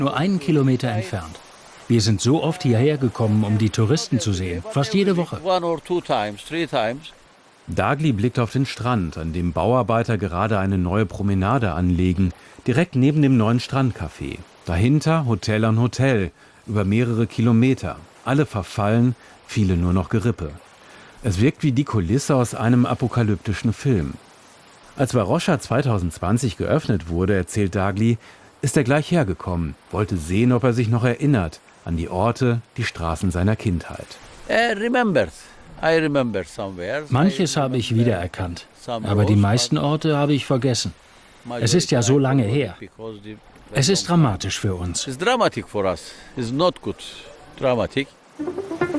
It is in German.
nur einen Kilometer entfernt. Wir sind so oft hierher gekommen, um die Touristen zu sehen, fast jede Woche. Dagli blickt auf den Strand, an dem Bauarbeiter gerade eine neue Promenade anlegen, direkt neben dem neuen Strandcafé. Dahinter Hotel an Hotel, über mehrere Kilometer. Alle verfallen, viele nur noch Gerippe. Es wirkt wie die Kulisse aus einem apokalyptischen Film. Als Varosha 2020 geöffnet wurde, erzählt Dagli, ist er gleich hergekommen, wollte sehen, ob er sich noch erinnert an die Orte, die Straßen seiner Kindheit. Manches habe ich wiedererkannt, aber die meisten Orte habe ich vergessen. Es ist ja so lange her. Es ist dramatisch für uns. It's dramatic for us. It's not good. Dramatic.